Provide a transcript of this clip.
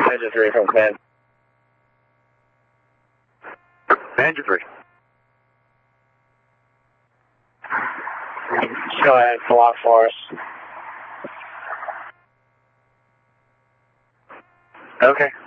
Engine 3 from command. Engine 3. Go ahead, block for us. Okay.